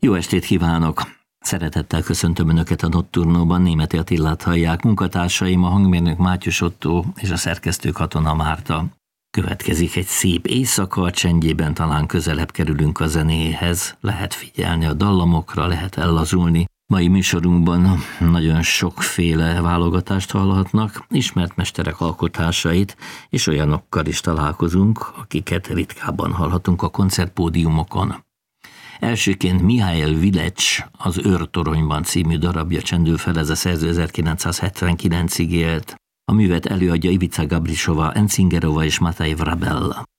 Jó estét kívánok! Szeretettel köszöntöm Önöket a Nocturnóban, Németi Attilát hallják, munkatársaim a hangmérnök Mátyus Ottó és a szerkesztő Katona Márta. Következik egy szép éjszaka, a csendjében talán közelebb kerülünk a zenéhez, lehet figyelni a dallamokra, lehet ellazulni. Mai műsorunkban nagyon sokféle válogatást hallhatnak, ismert mesterek alkotásait, és olyanokkal is találkozunk, akiket ritkábban hallhatunk a koncertpódiumokon. Elsőként Mihály Vilecs az Őrtoronyban című darabja csendül fel, ez a szerző 1979-ig élt. A művet előadja Ivica Gabrisova, Encingerova és Matej Vrabel.